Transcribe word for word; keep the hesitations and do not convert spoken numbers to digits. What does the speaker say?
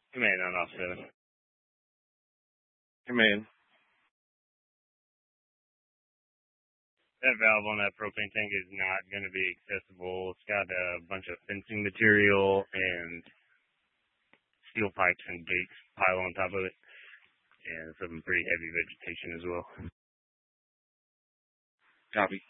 Command on off seven. Command. That valve on that propane tank is not going to be accessible. It's got a bunch of fencing material and steel pipes and gates pile on top of it. And some pretty heavy vegetation as well. Copy.